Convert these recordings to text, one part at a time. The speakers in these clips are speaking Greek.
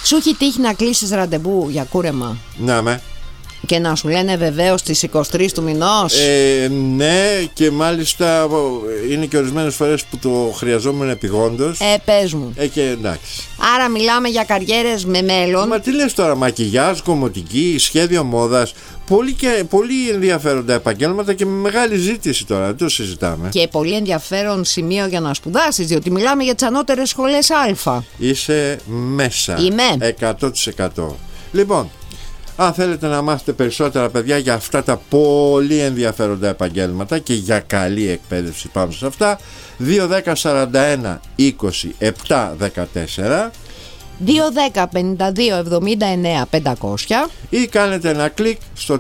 Σου έχει τύχει να κλείσεις ραντεβού για κούρεμα? Να με. Και να σου λένε βεβαίως στις 23 του μηνός? Ναι, και μάλιστα είναι και ορισμένες φορές που το χρειαζόμουν επειγόντως. Πες μου. Και εντάξει. Άρα μιλάμε για καριέρες με μέλλον. Μα τι λες τώρα, μακιγιάζ, κομμωτική, σχέδιο μόδας. Πολύ ενδιαφέροντα επαγγέλματα και με μεγάλη ζήτηση τώρα, δεν το συζητάμε. Και πολύ ενδιαφέρον σημείο για να σπουδάσεις, διότι μιλάμε για τις ανώτερες σχολές Α. Είσαι μέσα. Είμαι 100%. Λοιπόν, αν θέλετε να μάθετε περισσότερα, παιδιά, για αυτά τα πολύ ενδιαφέροντα επαγγέλματα και για καλή εκπαίδευση πάνω σε αυτά, 2-10-41 20 7 14 2-10-52-79-500 ή κάνετε ένα κλικ στο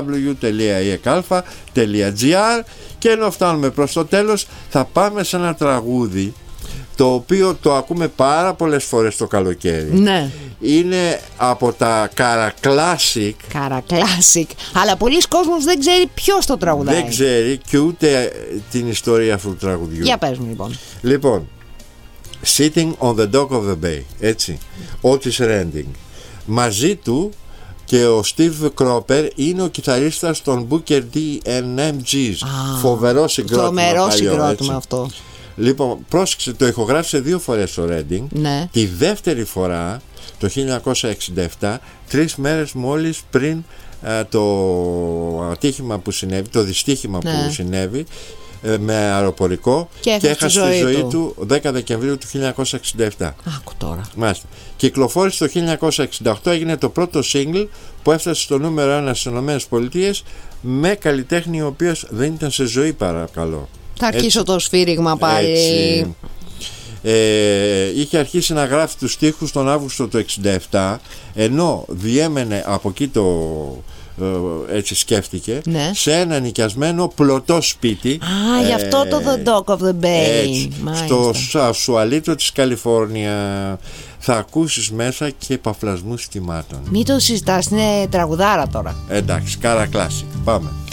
www.ekalfa.gr. Και ενώ φτάνουμε προς το τέλος, θα πάμε σε ένα τραγούδι το οποίο το ακούμε πάρα πολλές φορές το καλοκαίρι. Ναι. Είναι από τα Καρακλάσικ. Καρακλάσικ. Αλλά πολλοί κόσμος δεν ξέρει ποιος το τραγουδάει. Δεν ξέρει και ούτε την ιστορία αυτού του τραγουδιού. Για πες μου λοιπόν. Λοιπόν, Sitting on the Dock of the Bay, έτσι, Otis Redding. Μαζί του και ο Steve Cropper είναι ο κιθαρίστας των Booker D and MGs. Φοβερό συγκρότημα. Τρομερό συγκρότημα αυτό. Λοιπόν, πρόσεξε, το ηχογράφησε 2 φορές ο Redding. Ναι. Τη δεύτερη φορά το 1967, 3 μέρες μόλις πριν το ατύχημα που συνέβη, το δυστύχημα που συνέβη με αεροπορικό, και έχασε τη ζωή του 10 Δεκεμβρίου του 1967. Άκου τώρα. Μάλιστα. Κυκλοφόρησε το 1968, έγινε το πρώτο single που έφτασε στο νούμερο 1 στις ΗΠΑ με καλλιτέχνη ο οποίος δεν ήταν σε ζωή, παρακαλώ. Θα αρχίσω το σφύριγμα πάλι. Έτσι. Είχε αρχίσει να γράφει τους στίχους τον Αύγουστο του 1967, ενώ διέμενε από εκεί έτσι σκέφτηκε, σε ένα νοικιασμένο πλωτό σπίτι. Γι' αυτό το The Dock of the Bay. Στο Σασουαλίτο της Καλιφόρνια. Θα ακούσεις μέσα και επαφλασμούς θυμάτων. Μην το συζητάς, είναι τραγουδάρα τώρα. Εντάξει, Καρακλάσικ. Πάμε.